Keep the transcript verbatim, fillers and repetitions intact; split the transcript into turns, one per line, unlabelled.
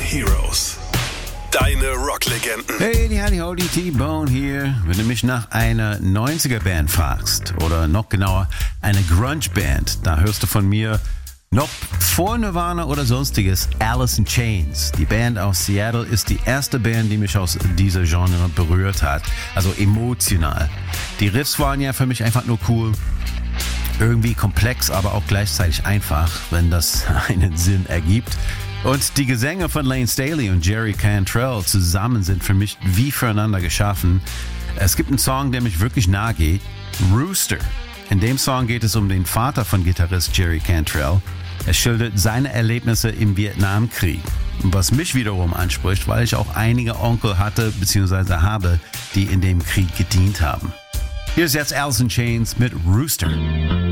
Heroes. Deine Rocklegenden.
Hey, die Howdy Howdy, T-Bone hier. Wenn du mich nach einer neunziger-Band fragst, oder noch genauer, eine Grunge-Band, da hörst du von mir noch vor Nirvana oder sonstiges Alice in Chains. Die Band aus Seattle ist die erste Band, die mich aus dieser Genre berührt hat. Also emotional. Die Riffs waren ja für mich einfach nur cool. Irgendwie komplex, aber auch gleichzeitig einfach, wenn das einen Sinn ergibt. Und die Gesänge von Lane Staley und Jerry Cantrell zusammen sind für mich wie füreinander geschaffen. Es gibt einen Song, der mich wirklich nahe geht, Rooster. In dem Song geht es um den Vater von Gitarrist Jerry Cantrell. Er schildert seine Erlebnisse im Vietnamkrieg, was mich wiederum anspricht, weil ich auch einige Onkel hatte bzw. habe, die in dem Krieg gedient haben. Hier ist jetzt Alice in Chains mit Rooster.